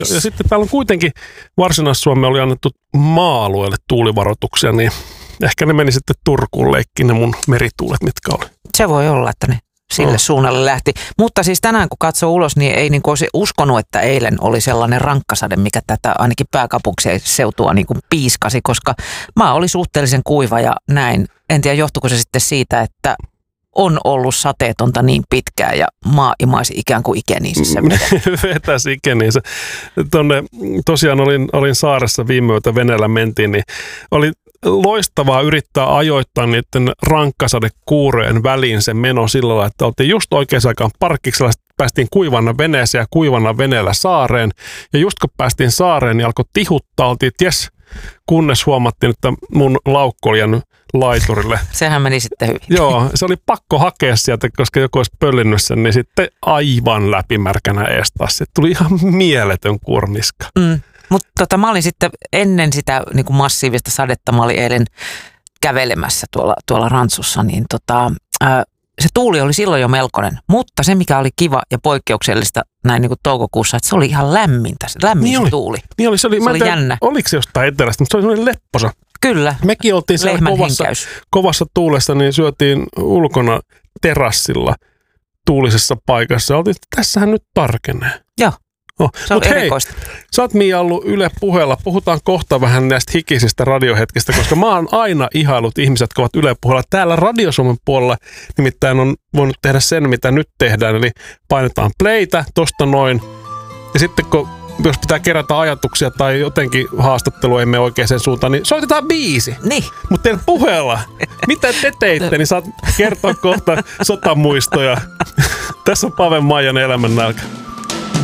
Ja sitten täällä on kuitenkin Varsinais-Suomeen oli annettu maa-alueelle tuulivaroituksia, niin ehkä ne meni sitten Turkuun leikkiin ne mun merituulet, mitkä oli. Se voi olla, että ne sille suunnalle lähti. Mutta siis tänään kun katsoo ulos, niin ei niin kuin olisi uskonut, että eilen oli sellainen rankkasade, mikä tätä ainakin pääkaupunkiseutua niin kuin piiskasi, koska maa oli suhteellisen kuiva ja näin. En tiedä, johtuiko se sitten siitä, että on ollut sateetonta niin pitkään ja maa imaisi ikään kuin ikeniinsä. Vetäisi ikeniinsä. Tosiaan olin saaressa viime yötä veneellä mentiin, niin oli loistavaa yrittää ajoittaa niiden rankkasadekuureen väliin se meno sillä lailla, että oltiin just oikeaan aikaan parkkiksella, päästiin kuivana veneeseen ja kuivana veneellä saareen. Ja just kun päästiin saareen, niin alkoi tihuttaa, oltiin, että jes, kunnes huomattiin, että mun laukku oli jäänyt laiturille. Sehän meni sitten hyvin. Joo, se oli pakko hakea sieltä, koska joku olisi pöllinnyt sen, niin sitten aivan läpimärkänä ees taas. Se tuli ihan mieletön kurniska. Mutta mä olin sitten ennen sitä niin kuin massiivista sadetta, mä olin eilen kävelemässä tuolla Rantsussa, niin se tuuli oli silloin jo melkoinen. Mutta se, mikä oli kiva ja poikkeuksellista näin niin kuin toukokuussa, että se oli ihan lämmin se tuuli. Niin oli, se oli jännä. Oliko se jostain etelästä, mutta se oli sellainen lepposa. Kyllä. Mekin oltiin siellä kovassa tuulessa, niin syötiin ulkona terassilla tuulisessa paikassa. Oltiin, että tässähän nyt tarkenee. Joo. Se on erikoista. Sä oot Mia ollut Yle Puheella. Puhutaan kohta vähän näistä hikisistä radiohetkistä, koska mä oon aina ihailut ihmiset, jotka ovat Yle Puheella. Täällä Radio Suomen puolella nimittäin on voinut tehdä sen, mitä nyt tehdään. Eli painetaan playtä tosta noin. Ja sitten jos pitää kerätä ajatuksia tai jotenkin haastattelu ei mene oikeaan suuntaan, niin soitetaan biisi. Niin. Mutta teidän puheella, mitä te teitte, niin saat kertoa kohta sotamuistoja. Tässä on Pave Maijan elämän nälkä.